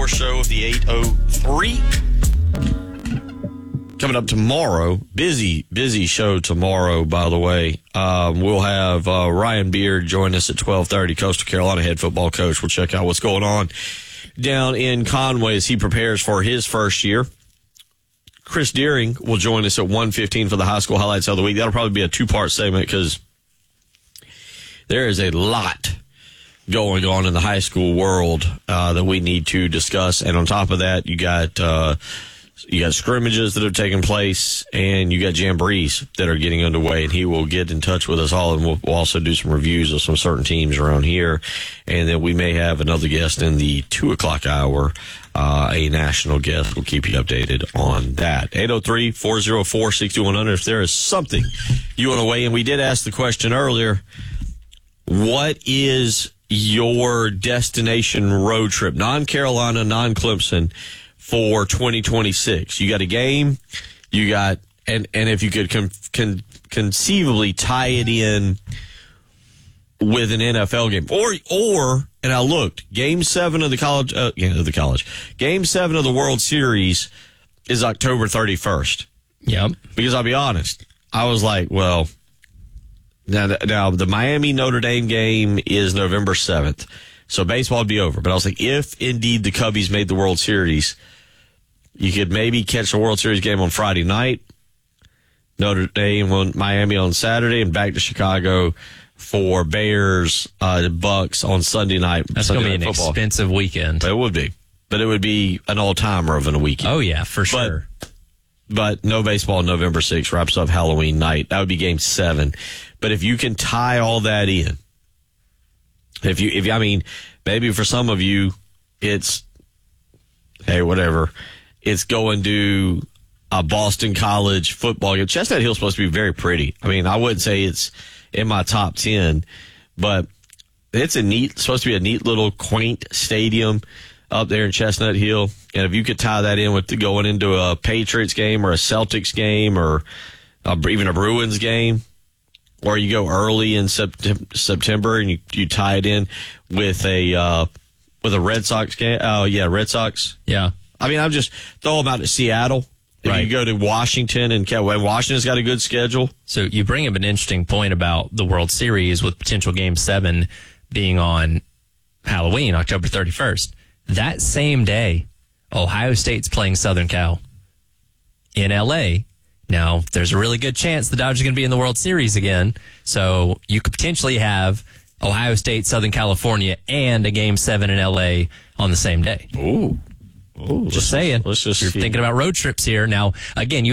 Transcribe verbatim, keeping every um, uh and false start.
first show of the eight oh three. Coming up tomorrow, busy, busy show tomorrow, by the way. Um, we'll have uh, Ryan Beard join us at twelve thirty, Coastal Carolina head football coach. We'll check out what's going on down in Conway as he prepares for his first year. Chris Deering will join us at one fifteen for the high school highlights of the week. That'll probably be a two-part segment because there is a lot going on in the high school world uh, that we need to discuss. And on top of that, you got uh, you got scrimmages that have taken place, and you got jamborees that are getting underway. And he will get in touch with us all, and we'll, we'll also do some reviews of some certain teams around here. And then we may have another guest in the two o'clock hour, uh, a national guest. We'll keep you updated on that. eight oh three, four oh four, six two one zero. If there is something you want to weigh in, we did ask the question earlier, what is your destination road trip, non-Carolina, non-Clemson, for twenty twenty-six? You got a game, you got, and, and if you could con, con, conceivably tie it in with an N F L game, or, or, and I looked, game seven of the college, uh, yeah, of the college, game seven of the World Series is October thirty-first. Yep. Because I'll be honest, I was like, well, Now, now, the Miami Notre Dame game is November seventh, so baseball would be over. But I was like, if indeed the Cubbies made the World Series, you could maybe catch the World Series game on Friday night, Notre Dame on Miami on Saturday, and back to Chicago for Bears, uh, Bucks on Sunday night. That's going to be an football. Expensive weekend. It would be. But it would be an all-timer of a weekend. Oh, yeah, for sure. But, but no baseball November sixth wraps up Halloween night. That would be game seven. But if you can tie all that in, if you, if I mean, maybe for some of you, it's, hey, whatever, it's going to a Boston College football game. Chestnut Hill's supposed to be very pretty. I mean, I wouldn't say it's in my top ten, but it's a neat, supposed to be a neat little quaint stadium up there in Chestnut Hill. And if you could tie that in with the, going into a Patriots game or a Celtics game or a, even a Bruins game, or you go early in Sept- September and you, you tie it in with a uh, with a Red Sox game. Oh, yeah, Red Sox. Yeah. I mean, I'm just throw them out to Seattle. If right. you go to Washington, and Washington's got a good schedule. So you bring up an interesting point about the World Series with potential Game seven being on Halloween, October thirty-first. That same day, Ohio State's playing Southern Cal in L A. Now, there's a really good chance the Dodgers are going to be in the World Series again, so you could potentially have Ohio State, Southern California, and a Game seven in L A on the same day. Ooh. Ooh, just saying. Let's just You're see. thinking about road trips here. Now, again, you